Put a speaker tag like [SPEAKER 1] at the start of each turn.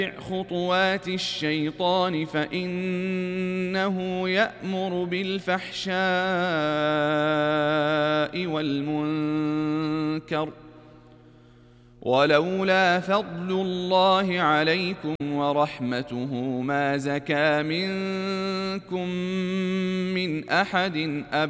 [SPEAKER 1] خطوات الشيطان فإنه يأمر بالفحشاء والمنكر ولولا فضل الله عليكم ورحمته ما زكى منكم من أحد أبدا